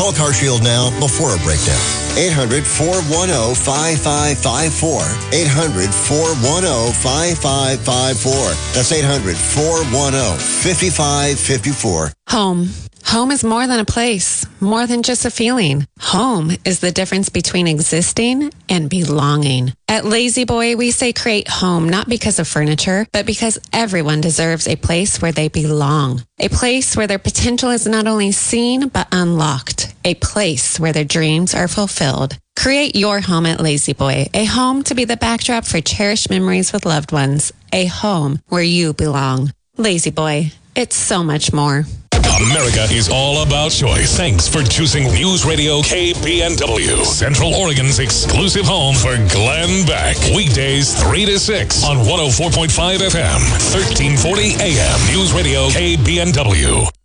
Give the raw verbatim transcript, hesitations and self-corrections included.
Call CarShield now before a breakdown. eight hundred, four one zero, five five five four. eight hundred, four one zero, five five five four. That's eight hundred, four one zero, five five five four. Home. Home is more than a place, more than just a feeling. Home is the difference between existing and belonging. At Lazy Boy, we say create home not because of furniture, but because everyone deserves a place where they belong. A place where their potential is not only seen, but unlocked. A place where their dreams are fulfilled. Create your home at Lazy Boy, a home to be the backdrop for cherished memories with loved ones. A home where you belong. Lazy Boy, it's so much more. America is all about choice. Thanks for choosing News Radio K B N W, Central Oregon's exclusive home for Glenn Beck. Weekdays three to six on one oh four point five F M, thirteen forty A M. News Radio K B N W.